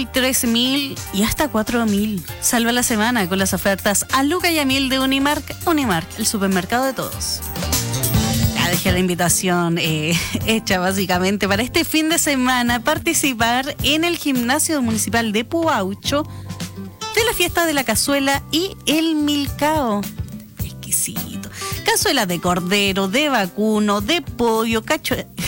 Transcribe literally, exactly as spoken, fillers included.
tres mil y hasta cuatro mil. Salva la semana con las ofertas a Luca y a Mil de Unimark. Unimark, el supermercado de todos. Ya dejé la invitación eh, hecha básicamente para este fin de semana participar en el gimnasio municipal de Puaucho de la fiesta de la cazuela y el milcao. Exquisito. Cazuelas de cordero, de vacuno, de pollo, cacho,